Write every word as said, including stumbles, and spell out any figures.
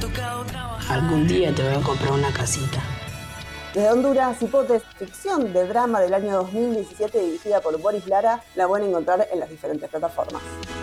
Algún día te voy a comprar una casita. Desde Honduras, Hipotes, ficción de drama del año dos mil diecisiete dirigida por Boris Lara, la pueden encontrar en las diferentes plataformas.